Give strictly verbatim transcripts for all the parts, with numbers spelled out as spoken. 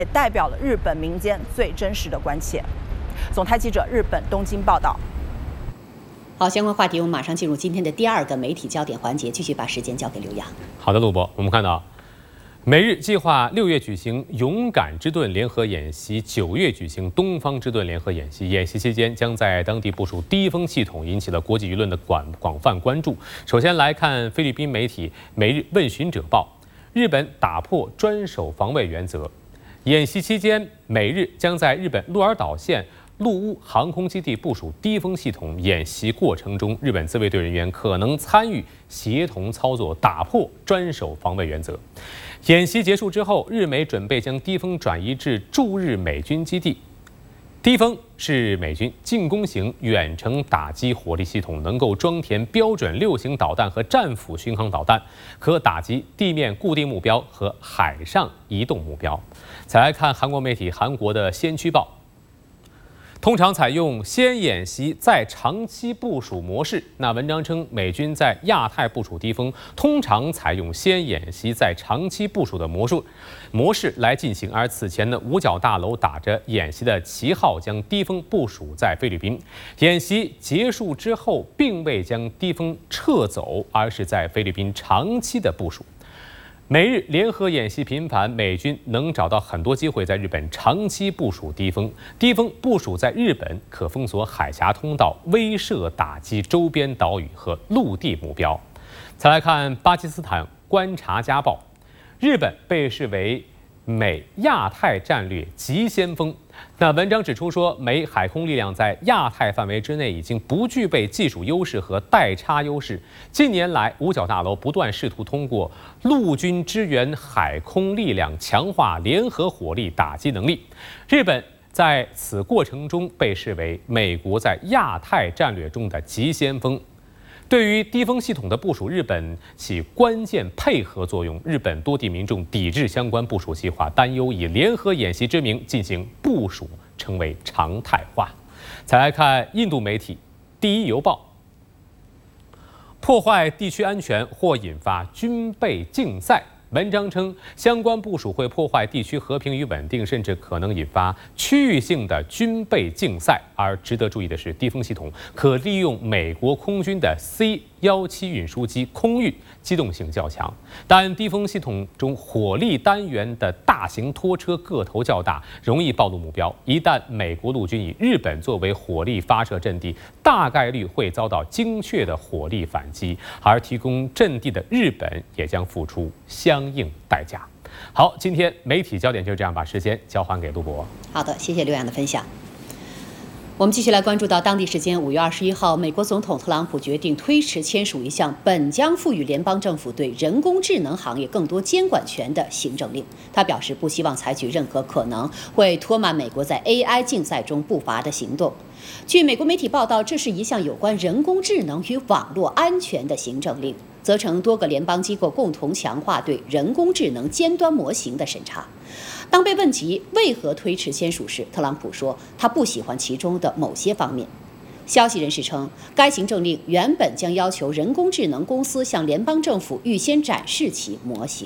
也代表了日本民间最真实的关切。总台记者日本东京报道。 好，相关话题我们马上进入今天的第二个媒体焦点环节，继续把时间交给刘洋。 好的，陆博，我们看到，美日计划六月举行勇敢之盾联合演习，九月举行东方之盾联合演习。演习期间将在当地部署低风系统，引起了国际舆论的广广泛关注。首先来看菲律宾媒体《每日问询者报》，日本打破专守防卫原则。演习期间，美日将在日本鹿儿岛县陆屋航空基地部署低风系统。演习过程中，日本自卫队人员可能参与协同操作，打破专守防卫原则。演习结束之后，日美准备将低风转移至驻日美军基地。低风是美军进攻型远程打击火力系统，能够装填标准六型导弹和战斧巡航导弹，可打击地面固定目标和海上移动目标。再来看韩国媒体韩国的先驱报。通常采用先演习再长期部署模式。那文章称，美军在亚太部署低风，通常采用先演习再长期部署的模式模式来进行。而此前呢，五角大楼打着演习的旗号，将低风部署在菲律宾。演习结束之后，并未将低风撤走，而是在菲律宾长期的部署。美日联合演习频繁，美军能找到很多机会在日本长期部署低风。低风部署在日本，可封锁海峡通道，威慑打击周边岛屿和陆地目标。再来看巴基斯坦观察家报，日本被视为美亚太战略急先锋。那文章指出说，美海空力量在亚太范围之内已经不具备技术优势和代差优势。近年来，五角大楼不断试图通过陆军支援海空力量，强化联合火力打击能力。日本在此过程中被视为美国在亚太战略中的急先锋。对于低风系统的部署，日本起关键配合作用。日本多地民众抵制相关部署计划，担忧以联合演习之名进行部署成为常态化。再来看印度媒体《第一邮报》，破坏地区安全或引发军备竞赛。文章称，相关部署会破坏地区和平与稳定，甚至可能引发区域性的军备竞赛。而值得注意的是，低风系统可利用美国空军的 C 十七运输机空域，机动性较强。但低风系统中火力单元的大型拖车个头较大，容易暴露目标。一旦美国陆军以日本作为火力发射阵地，大概率会遭到精确的火力反击，而提供阵地的日本也将付出相应代价。好，今天媒体焦点就这样，把时间交还给陆博。 好的，谢谢刘洋的分享。我们继续来关注到当地时间五月二十一号，美国总统特朗普决定推迟签署一项本将赋予联邦政府对人工智能行业更多监管权的行政令。他表示不希望采取任何可能会拖慢美国在 A I 竞赛中步伐的行动。据美国媒体报道，这是一项有关人工智能与网络安全的行政令，责成多个联邦机构共同强化对人工智能尖端模型的审查。当被问及为何推迟签署时，特朗普说他不喜欢其中的某些方面。消息人士称，该行政令原本将要求人工智能公司向联邦政府预先展示其模型。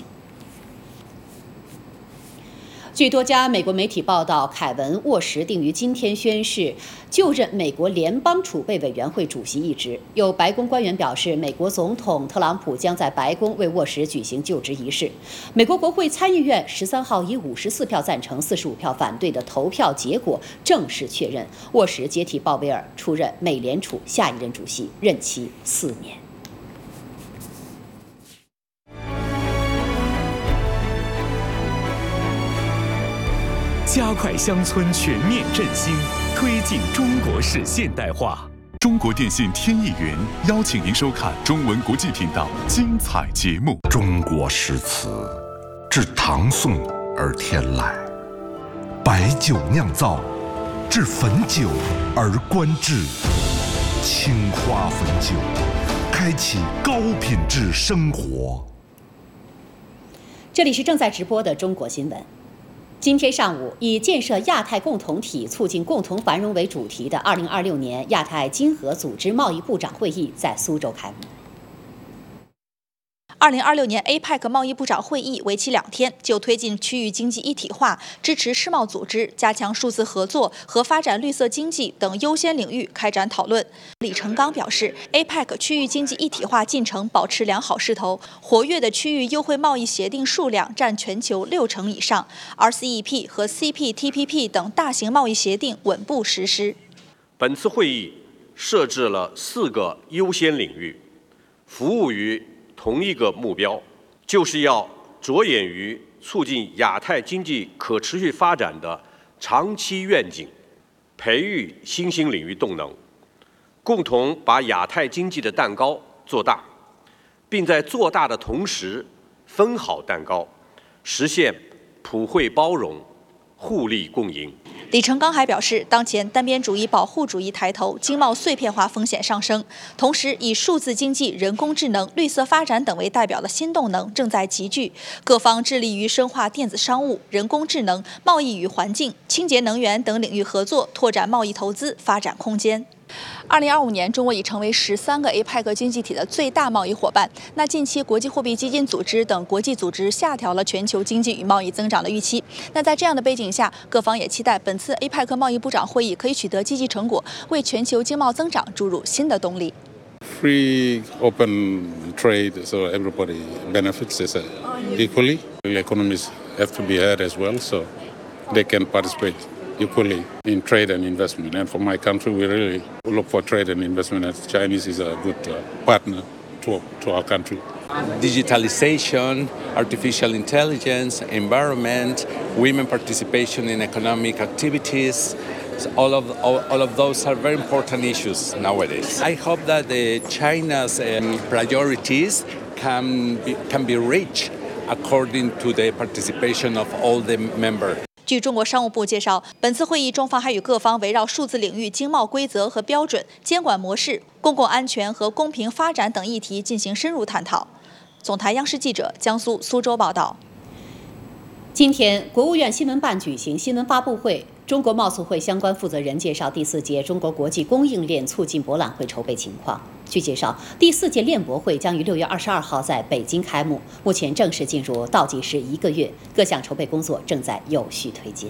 据多家美国媒体报道，凯文·沃什定于今天宣誓就任美国联邦储备委员会主席一职。有白宫官员表示，美国总统特朗普将在白宫为沃什举行就职仪式。美国国会参议院十三号以五十四票赞成、四十五票反对的投票结果，正式确认沃什接替鲍威尔出任美联储下一任主席，任期四年。 加快乡村全面振兴，推进中国式现代化。中国电信天意云邀请您收看中文国际频道精彩节目。 中国诗词自唐宋而天来，白酒酿造，至汾酒而观致。青花汾酒，开启高品质生活。 这里是正在直播的中国新闻。今天上午，以建设亚太共同体、促进共同繁荣为主题的二零二六年亚太经合组织贸易部长会议在苏州开幕。 二零二六年 A P E C 贸易部长会议为期两天，就推进区域经济一体化、支持世贸组织、加强数字合作和发展绿色经济等优先领域开展讨论。李成钢表示 ，A P E C 区域经济一体化进程保持良好势头，活跃的区域优惠贸易协定数量占全球六成以上 ，R C E P 和 C P T P P 等大型贸易协定稳步实施。 本次会议设置了四个优先领域，服务于同一个目标，就是要着眼于促进亚太经济可持续发展的长期愿景，培育新兴领域动能，共同把亚太经济的蛋糕做大，并在做大的同时分好蛋糕，实现普惠包容、互利共赢。 李成钢还表示，当前单边主义、保护主义抬头，经贸碎片化风险上升，同时以数字经济、人工智能、绿色发展等为代表的新动能正在集聚，各方致力于深化电子商务、人工智能、贸易与环境、清洁能源等领域合作，拓展贸易投资发展空间。二零二五年，中国已成为十三个 A P E C 经济体的最大贸易伙伴。那近期，国际货币基金组织等国际组织下调了全球经济与贸易增长的预期。那在这样的背景下，各方也期待本次 A P E C 贸易部长会议可以取得积极成果，为全球经贸增长注入新的动力。 Free open trade, so everybody benefits equally. The economies have to be heard as well, so they can participate equally in trade and investment. And for my country, we really look for trade and investment, as Chinese is a good uh, partner to, to our country. Digitalization, artificial intelligence, environment, women participation in economic activities, all of, all, all of those are very important issues nowadays. I hope that the China's um, priorities can be, can be reached according to the participation of all the members. 据中国商务部介绍，本次会议中方还与各方围绕数字领域经贸规则和标准、监管模式、公共安全和公平发展等议题进行深入探讨。总台央视记者江苏苏州报道。 今天，国务院新闻办举行新闻发布会，中国贸促会相关负责人介绍第四届中国国际供应链促进博览会筹备情况。据介绍，第四届链博会将于六月二十二号在北京开幕，目前正式进入倒计时一个月，各项筹备工作正在有序推进。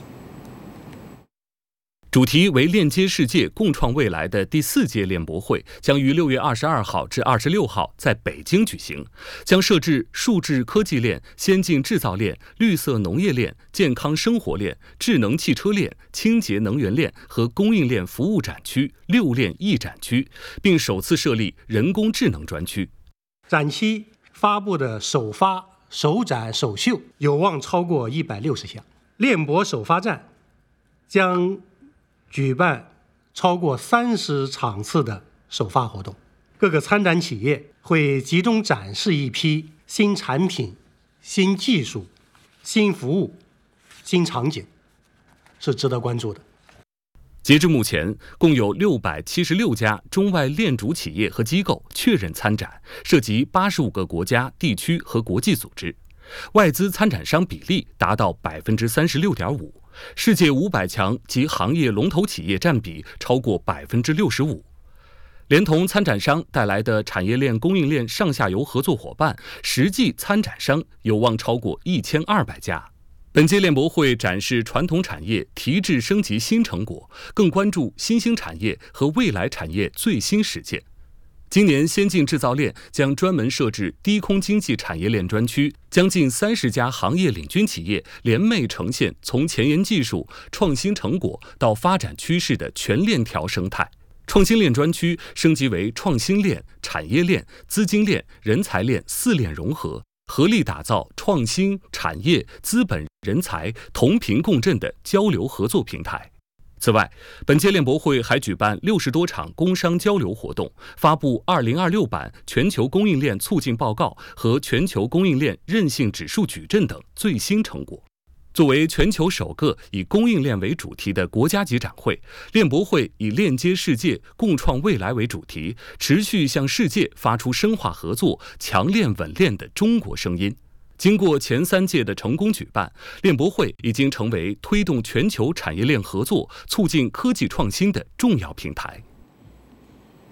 主题为链接世界、共创未来的第四届链博会将于六月二十二号至二十六号在北京举行，将设置数字科技链、先进制造链、绿色农业链、健康生活链、智能汽车链、清洁能源链和供应链服务展区六链一展区，并首次设立人工智能专区。 展期发布的首发、首展、首秀有望超过一百六十项。链博首发站将举办超过三十场次的首发活动，各个参展企业会集中展示一批新产品、新技术、新服务、新场景，是值得关注的。 截至目前，共有六百七十六家中外链主企业和机构确认参展，涉及八十五个国家、地区和国际组织，外资参展商比例达到百分之三十六点五。世界五百强及行业龙头企业占比超过百分之六十五，连同参展商带来的产业链、供应链上下游合作伙伴，实际参展商有望超过一千二百家。本届链博会展示传统产业提质升级新成果，更关注新兴产业和未来产业最新实践。今年先进制造链将专门设置低空经济产业链专区，将近三十家行业领军企业联袂呈现从前沿技术、创新成果到发展趋势的全链条生态。创新链专区升级为创新链、产业链、资金链、人才链四链融合，合力打造创新、产业、资本、人才同频共振的交流合作平台。此外，本届链博会还举办六十多场工商交流活动，发布二零二六版全球供应链促进报告和全球供应链韧性指数矩阵等最新成果。作为全球首个以供应链为主题的国家级展会，链博会以链接世界、共创未来为主题，持续向世界发出深化合作、强链稳链的中国声音。经过前三届的成功举办，链博会已经成为推动全球产业链合作、促进科技创新的重要平台。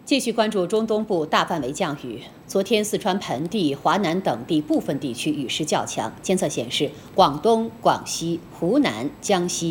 继续关注中东部大范围降雨。昨天，四川盆地、华南等地部分地区雨势较强。监测显示，广东、广西、湖南、江西。